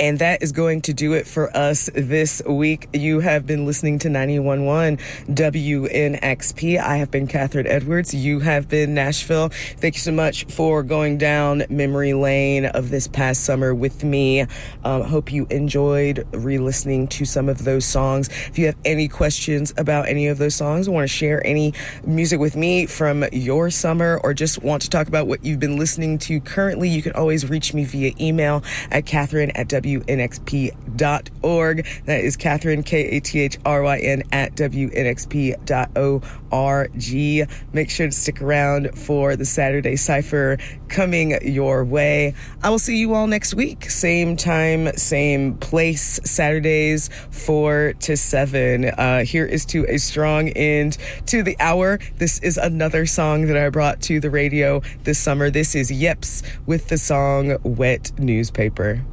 And that is going to do it for us this week. You have been listening to 91.1 WNXP. I have been Catherine Edwards. You have been Nashville. Thank you so much for going down memory lane of this past summer with me. Hope you enjoyed re-listening to some of those songs. If you have any questions about any of those songs, or want to share any music with me from your summer, or just want to talk about what you've been listening to currently, you can always reach me via email at Catherine@WNXP.org. That is Catherine, Kathryn, at WNXP.org. Make sure to stick around for the Saturday Cypher coming your way. I will see you all next week. Same time, same place, Saturdays 4 to 7. Here is to a strong end to the hour. This is another song that I brought to the radio this summer. This is Yeps with the song Wet Newspaper.